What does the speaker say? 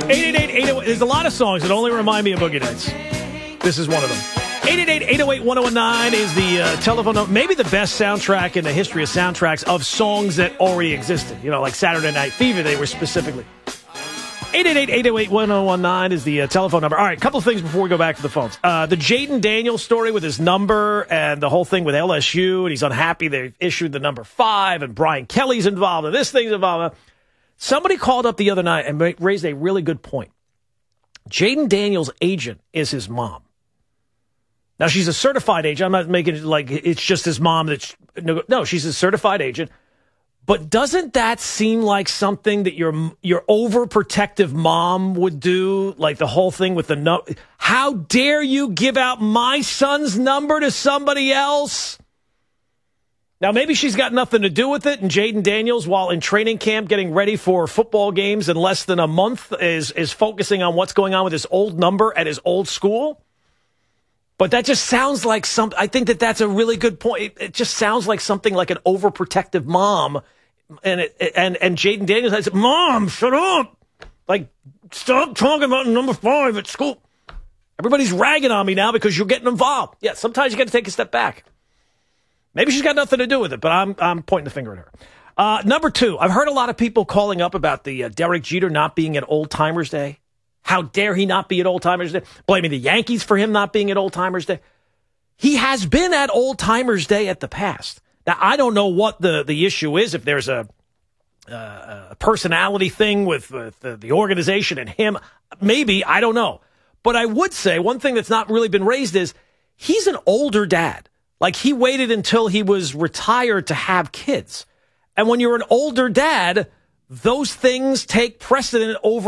888-808. There's a lot of songs that only remind me of Boogie Nights. This is one of them. 888-808-1019 is the telephone number. Maybe the best soundtrack in the history of soundtracks of songs that already existed. You know, like Saturday Night Fever, they were specifically. 888-808-1019 is the telephone number. All right, a couple of things before we go back to the phones. The Jaden Daniels story with his number and the whole thing with LSU, and he's unhappy they issued the number 5, and Brian Kelly's involved, and this thing's involved. Somebody called up the other night and raised a really good point. Jaden Daniels' agent is his mom. Now, she's a certified agent. I'm not making it like it's just his mom. No, she's a certified agent. But doesn't that seem like something that your overprotective mom would do? Like the whole thing with the how dare you give out my son's number to somebody else? Now, maybe she's got nothing to do with it, and Jaden Daniels, while in training camp getting ready for football games in less than a month, is focusing on what's going on with his old number at his old school. But that just sounds like I think that's a really good point. It just sounds like something like an overprotective mom. And Jaden Daniels says, "Mom, shut up. Like, stop talking about number 5 at school. Everybody's ragging on me now because you're getting involved." Yeah, sometimes you got to take a step back. Maybe she's got nothing to do with it, but I'm pointing the finger at her. Number 2, I've heard a lot of people calling up about the Derek Jeter not being at Old Timers Day. How dare he not be at Old Timers Day? Blaming the Yankees for him not being at Old Timers Day. He has been at Old Timers Day at the past. Now, I don't know what the issue is, if there's a personality thing with the organization and him. Maybe, I don't know. But I would say one thing that's not really been raised is he's an older dad. Like, he waited until he was retired to have kids. And when you're an older dad, those things take precedent over